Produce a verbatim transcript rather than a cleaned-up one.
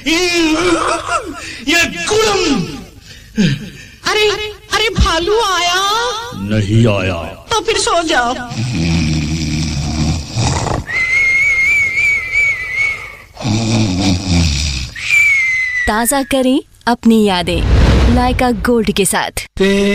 ये गुड़म। अरे अरे भालू आया? नहीं आया। तो फिर सो जाओ। ताज़ा करें अपनी यादें लाइका गोल्ड के साथ।